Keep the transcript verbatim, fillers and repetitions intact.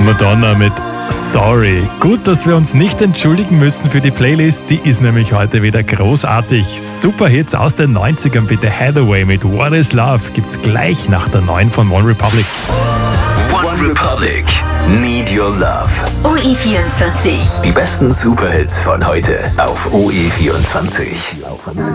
Madonna mit Sorry. Gut, dass wir uns nicht entschuldigen müssen für die Playlist. Die ist nämlich heute wieder großartig. Super Hits aus den neunzigern, bitte. Hathaway mit What is Love gibt's gleich nach der neuen von One Republic. One Republic, Need Your Love. O E vierundzwanzig. Die besten Superhits von heute auf O E vierundzwanzig.